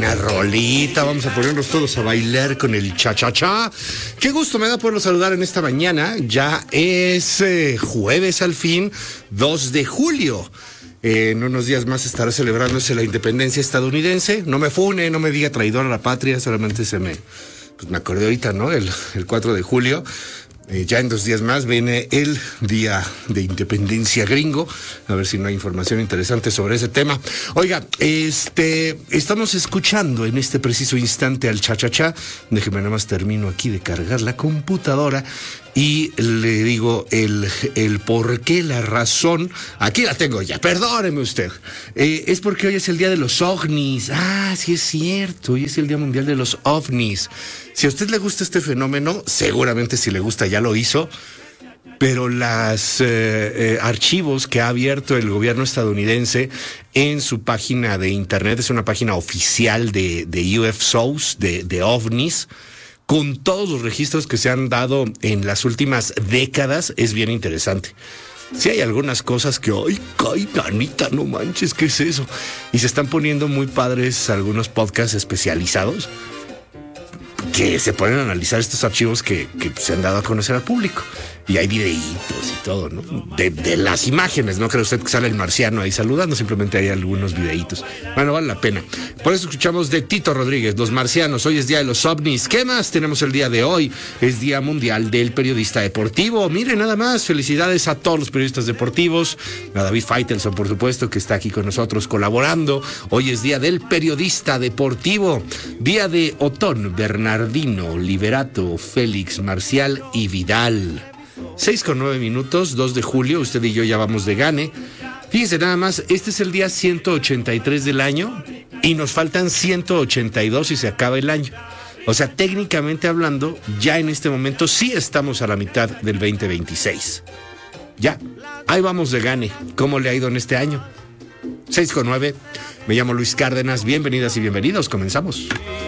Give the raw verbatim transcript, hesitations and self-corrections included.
buena rolita. Vamos a ponernos todos a bailar con el cha-cha-cha. Qué gusto me da poderlos saludar en esta mañana. Ya es eh, jueves al fin, dos de julio. Eh, en unos días más estará celebrándose la independencia estadounidense. No me fune, no me diga traidor a la patria, solamente se me... Pues me acordé ahorita, ¿no? El, el cuatro de julio. Eh, ya en dos días más viene el Día de Independencia gringo. A ver si no hay información interesante sobre ese tema. Oiga, este, estamos escuchando en este preciso instante al cha-cha-cha. Déjeme nada más termino aquí de cargar la computadora y le digo el, el por qué, la razón. Aquí la tengo ya, perdóneme usted. Eh, es porque hoy es el Día de los OVNIs. Ah, sí es cierto, hoy es el Día Mundial de los OVNIs. Si a usted le gusta este fenómeno, seguramente si le gusta ya lo hizo, pero los eh, eh, archivos que ha abierto el gobierno estadounidense en su página de internet, es una página oficial de, de U F Os, de, de OVNIs, con todos los registros que se han dado en las últimas décadas, es bien interesante. Sí hay algunas cosas que, ¡ay, ay, nanita, no manches, qué es eso! Y se están poniendo muy padres algunos podcasts especializados que se ponen a analizar estos archivos que, que se han dado a conocer al público. Y hay videitos y todo, ¿no? De, de las imágenes, no cree usted que sale el marciano ahí saludando, simplemente hay algunos videitos. Bueno, vale la pena. Por eso escuchamos de Tito Rodríguez, Los Marcianos. Hoy es Día de los OVNIs. ¿Qué más tenemos el día de hoy? Es Día Mundial del Periodista Deportivo. Miren, nada más, felicidades a todos los periodistas deportivos. A David Faitelson, por supuesto, que está aquí con nosotros colaborando. Hoy es Día del Periodista Deportivo. Día de Otón, Bernardino, Liberato, Félix, Marcial y Vidal. Seis con nueve minutos, dos de julio, usted y yo ya vamos de gane. Fíjense nada más, este es el día ciento ochenta y tres del año y nos faltan ciento ochenta y dos y se acaba el año. O sea, técnicamente hablando, ya en este momento sí estamos a la mitad del veinte veintiséis. Ya, ahí vamos de gane. ¿Cómo le ha ido en este año? Seis con nueve, me llamo Luis Cárdenas, bienvenidas y bienvenidos, comenzamos.